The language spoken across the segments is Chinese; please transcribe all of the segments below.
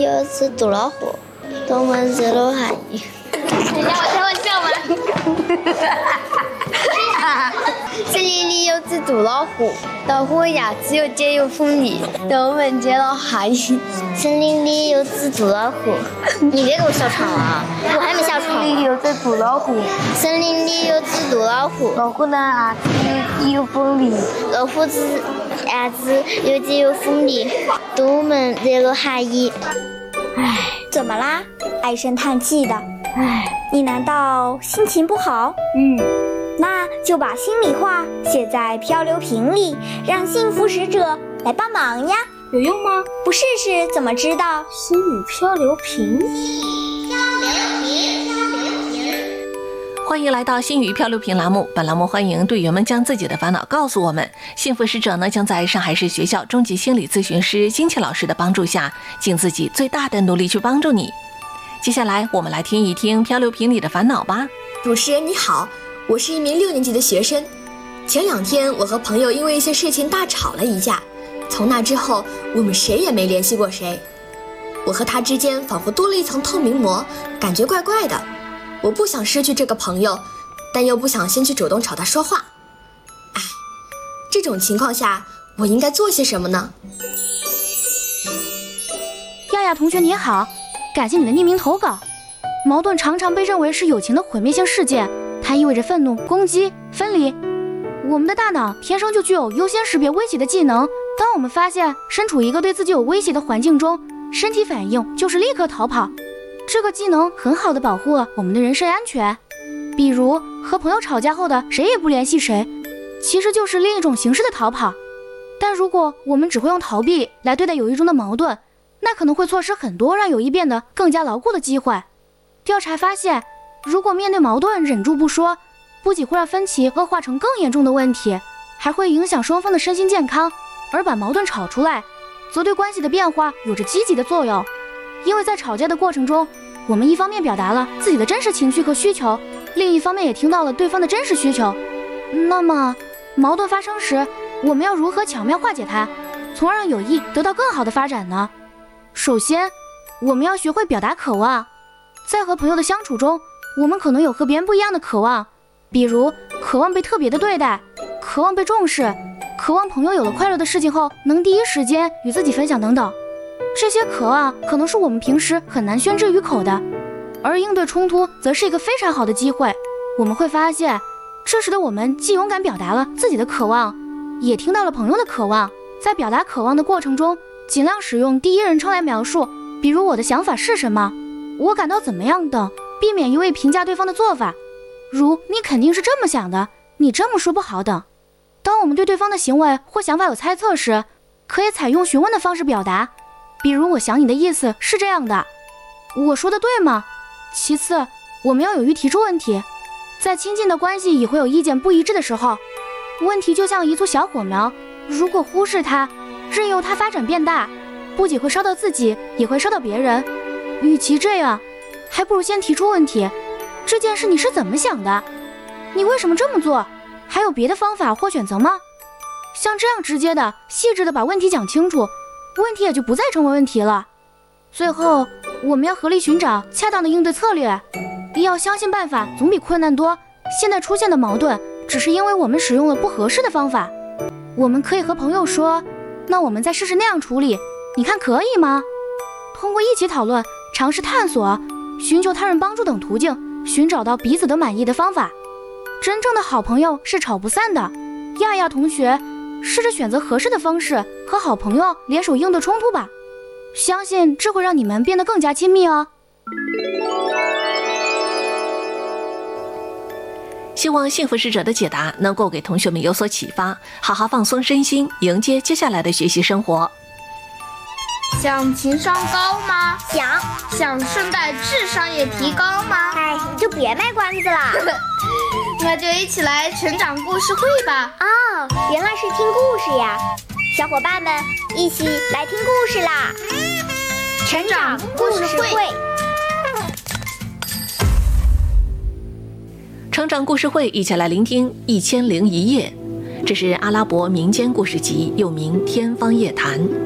有只大老虎，动物们惹了下雨。 等一下，我开玩笑吗？ 森林里有只大老虎，老虎的牙齿又尖又锋利，动物们惹了下雨。森林里有只大老虎， 你别给我笑场了啊！我还没下床。 森林里有只大老虎，森林里有只大老虎，老虎的牙齿又尖又锋利，老虎的牙齿又尖又锋利，动物们惹了下雨。 唉，怎么啦？唉声叹气的。唉，你难道心情不好？那就把心里话写在漂流瓶里，让幸福使者来帮忙呀。 有用吗？ 不试试怎么知道？ 心语漂流瓶。 欢迎来到心语漂流瓶栏目，本栏目欢迎队员们将自己的烦恼告诉我们，幸福使者呢将在上海市学校中级心理咨询师金奇老师的帮助下，尽自己最大的努力去帮助你。接下来我们来听一听漂流瓶里的烦恼吧。 主持人你好，我是一名6年级的学生。前2天我和朋友因为一些事情大吵了一架，从那之后我们谁也没联系过谁。我和他之间仿佛多了一层透明膜，感觉怪怪的。我不想失去这个朋友，但又不想先去主动找他说话。哎，这种情况下我应该做些什么呢？ 亚亚同学你好，感谢你的匿名投稿。矛盾常常被认为是友情的毁灭性事件，它意味着愤怒、攻击、分离。我们的大脑天生就具有优先识别威胁的技能，当我们发现身处一个对自己有威胁的环境中，身体反应就是立刻逃跑。这个技能很好的保护了我们的人身安全。比如和朋友吵架后的谁也不联系谁，其实就是另一种形式的逃跑。但如果我们只会用逃避来对待友谊中的矛盾，那可能会错失很多让友谊变得更加牢固的机会。调查发现，如果面对矛盾忍住不说，不仅会让分歧恶化成更严重的问题，还会影响双方的身心健康，而把矛盾吵出来，则对关系的变化有着积极的作用。因为在吵架的过程中，我们一方面表达了自己的真实情绪和需求，另一方面也听到了对方的真实需求。那么矛盾发生时，我们要如何巧妙化解它，从而让友谊得到更好的发展呢？首先，我们要学会表达渴望。在和朋友的相处中，我们可能有和别人不一样的渴望，比如渴望被特别的对待，渴望被重视，渴望朋友有了快乐的事情后能第一时间与自己分享等等。这些渴望可能是我们平时很难宣之于口的，而应对冲突则是一个非常好的机会。我们会发现，这时的我们既勇敢表达了自己的渴望，也听到了朋友的渴望。在表达渴望的过程中，尽量使用第一人称来描述，比如我的想法是什么，我感到怎么样等，避免一味评价对方的做法，如你肯定是这么想的，你这么说不好等。当我们对对方的行为或想法有猜测时，可以采用询问的方式表达，比如我想你的意思是这样的，我说的对吗？其次，我们要勇于提出问题。在亲近的关系也会有意见不一致的时候，问题就像一簇小火苗，如果忽视它，任由它发展变大，不仅会烧到自己，也会烧到别人。与其这样，还不如先提出问题。这件事你是怎么想的？你为什么这么做？还有别的方法或选择吗？像这样直接的、细致的把问题讲清楚，问题也就不再成为问题了。最后，我们要合力寻找恰当的应对策略，要相信办法总比困难多。现在出现的矛盾，只是因为我们使用了不合适的方法。我们可以和朋友说，那我们再试试那样处理，你看可以吗？通过一起讨论，尝试探索，寻求他人帮助等途径，寻找到彼此都满意的方法。真正的好朋友是吵不散的。亚亚同学，试着选择合适的方式和好朋友联手应对冲突吧，相信这会让你们变得更加亲密哦。 希望幸福使者的解答能够给同学们有所启发，好好放松身心，迎接接下来的学习生活。 想情商高吗？ 想顺带智商也提高吗？ 哎，你就别卖关子了。 那就一起来成长故事会吧。 哦，原来是听故事呀。小伙伴们一起来听故事啦。 成长故事会。 成长故事会，一起来聆听1001夜。这是阿拉伯民间故事集，又名《天方夜谭》。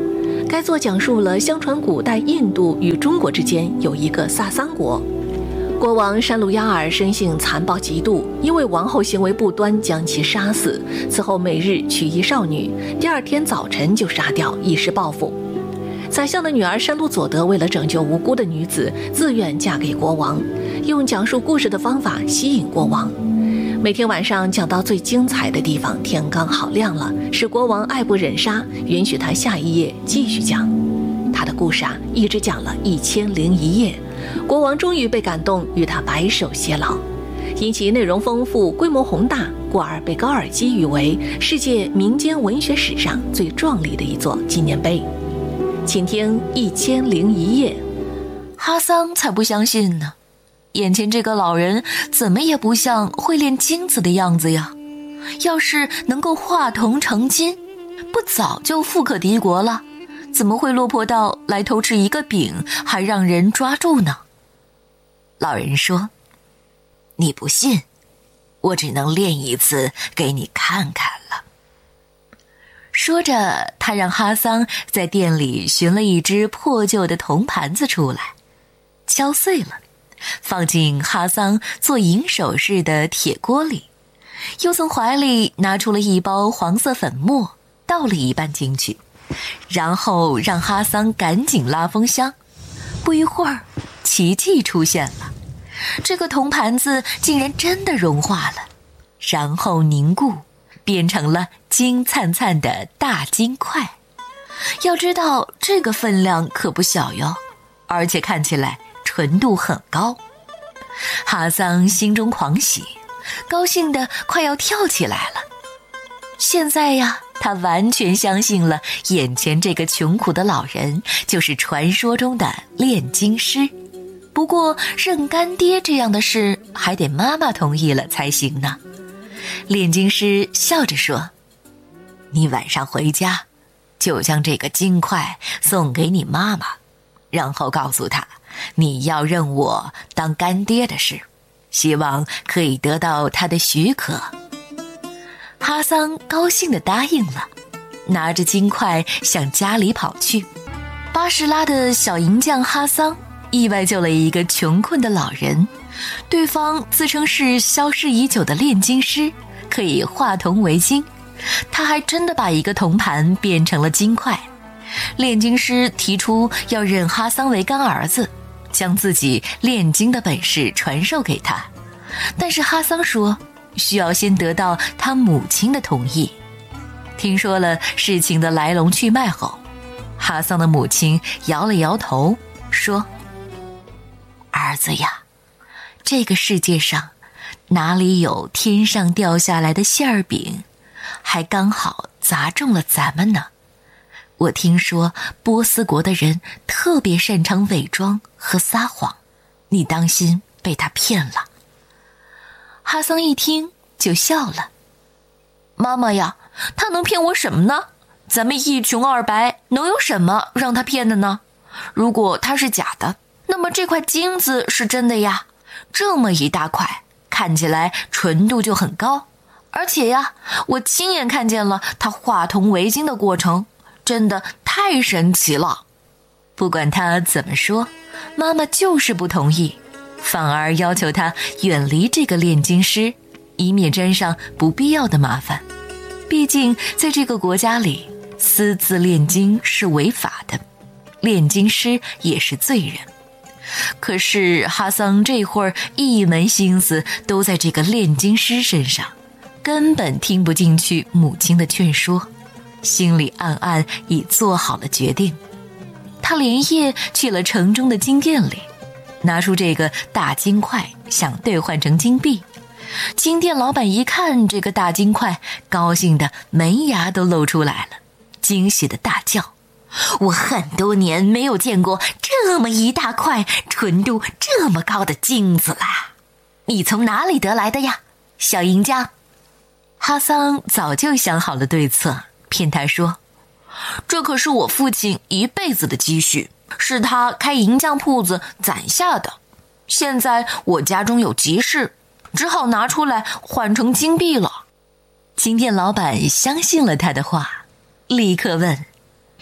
该作讲述了相传古代印度与中国之间有一个萨桑国，国王山鲁亚尔生性残暴极度，因为王后行为不端将其杀死，此后每日娶一少女，第二天早晨就杀掉，以示报复。宰相的女儿山鲁佐德为了拯救无辜的女子，自愿嫁给国王，用讲述故事的方法吸引国王。每天晚上讲到最精彩的地方，天刚好亮了，使国王爱不忍杀，允许他下一夜继续讲。他的故事一直讲了1001夜，国王终于被感动，与他白首偕老。因其内容丰富、规模宏大，故而被高尔基誉为世界民间文学史上最壮丽的一座纪念碑。请听1001夜。 哈桑才不相信呢，眼前这个老人怎么也不像会炼金子的样子呀，要是能够化铜成金，不早就富可敌国了，怎么会落魄到来偷吃一个饼还让人抓住呢？老人说，你不信，我只能炼一次给你看看了。说着，他让哈桑在店里寻了一只破旧的铜盘子出来，敲碎了，放进哈桑做银首饰的铁锅里，又从怀里拿出了一包黄色粉末，倒了一半进去，然后让哈桑赶紧拉风箱。不一会儿，奇迹出现了，这个铜盘子竟然真的融化了，然后凝固，变成了金灿灿的大金块。要知道这个分量可不小哟，而且看起来纯度很高。哈桑心中狂喜，高兴得快要跳起来了。现在呀，他完全相信了眼前这个穷苦的老人就是传说中的炼金师。不过认干爹这样的事还得妈妈同意了才行呢。炼金师笑着说，你晚上回家就将这个金块送给你妈妈，然后告诉她你要认我当干爹的事，希望可以得到她的许可。哈桑高兴地答应了，拿着金块向家里跑去。巴士拉的小银匠哈桑意外救了一个穷困的老人，对方自称是消失已久的炼金师，可以化铜为金。他还真的把一个铜盘变成了金块。炼金师提出要认哈桑为干儿子，将自己炼金的本事传授给他，但是哈桑说需要先得到他母亲的同意。听说了事情的来龙去脉后，哈桑的母亲摇了摇头说，儿子呀，这个世界上哪里有天上掉下来的馅儿饼，还刚好砸中了咱们呢。我听说波斯国的人特别擅长伪装和撒谎，你当心被他骗了。哈桑一听就笑了，妈妈呀，他能骗我什么呢？咱们一穷二白，能有什么让他骗的呢？如果他是假的，那么这块金子是真的呀，这么一大块，看起来纯度就很高，而且呀，我亲眼看见了他化铜为金的过程，真的太神奇了。不管他怎么说，妈妈就是不同意，反而要求他远离这个炼金师，以免沾上不必要的麻烦。毕竟在这个国家里，私自炼金是违法的，炼金师也是罪人。可是哈桑这会儿一门心思都在这个炼金师身上，根本听不进去母亲的劝说，心里暗暗已做好了决定。他连夜去了城中的金店里，拿出这个大金块想兑换成金币。金店老板一看这个大金块，高兴的门牙都露出来了，惊喜的大叫，我很多年没有见过这么一大块纯度这么高的金子啦！你从哪里得来的呀，小银匠？哈桑早就想好了对策，骗他说，这可是我父亲一辈子的积蓄，是他开银匠铺子攒下的。现在我家中有急事，只好拿出来换成金币了。金店老板相信了他的话，立刻问，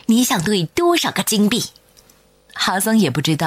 你想兑多少个金币？哈桑也不知道。